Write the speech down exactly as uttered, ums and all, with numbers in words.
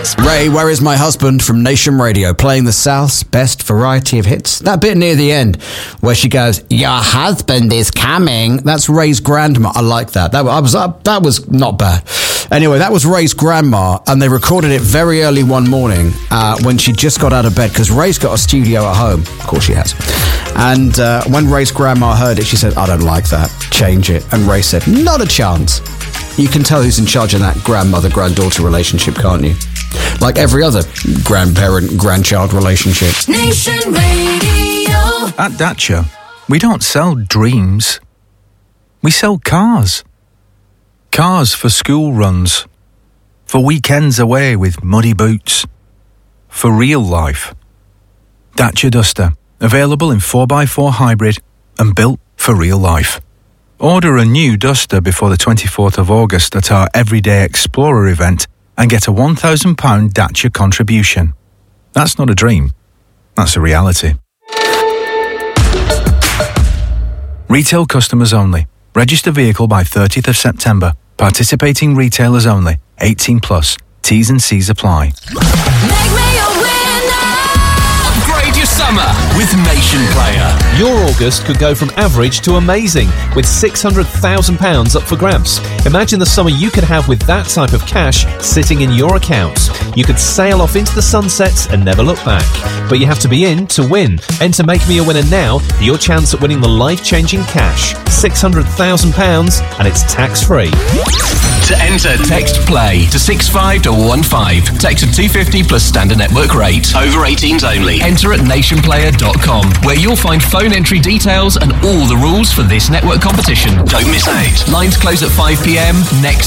Takes Ray, Where Is My Husband from Nation Radio, playing the South's best variety of hits. That bit near the end where she goes, "Your husband is coming." That's Ray's grandma. I like that. That I was uh, that was not bad. Anyway, that was Ray's grandma, and they recorded it very early one morning uh, when she just got out of bed, because Ray's got a studio at home. Of course she has. And uh, when Ray's grandma heard it, she said, "I don't like that. Change it." And Ray said, "Not a chance." You can tell who's in charge of that grandmother-granddaughter relationship, can't you? Like every other grandparent-grandchild relationship. Nation Radio. At Dacia, we don't sell dreams. We sell cars. Cars for school runs. For weekends away with muddy boots. For real life. Dacia Duster. Available in four by four hybrid and built for real life. Order a new Duster before the twenty-fourth of August at our Everyday Explorer event and get a one thousand pounds Dacia contribution. That's not a dream. That's a reality. Retail customers only. Register vehicle by thirtieth of September. Participating retailers only. eighteen plus. T's and C's apply. Make me a winner. Upgrade your summer with Nation Player. Your August could go from average to amazing with six hundred thousand pounds up for grabs. Imagine the summer you could have with that type of cash sitting in your account. You could sail off into the sunsets and never look back. But you have to be in to win. Enter Make Me a Winner now for your chance at winning the life-changing cash. six hundred thousand pounds and it's tax-free. To enter, text PLAY to six five one one five. Text to two fifty plus standard network rate. Over eighteens only. Enter at nation player dot com, where you'll find phone entry details and all the rules for this network competition. Don't miss out. Lines close at five p.m. next